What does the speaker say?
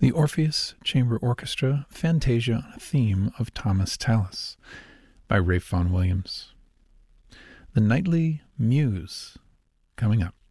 The Orpheus Chamber Orchestra Fantasia on a Theme of Thomas Tallis by Ralph Vaughan Williams. The Nightly Muse coming up.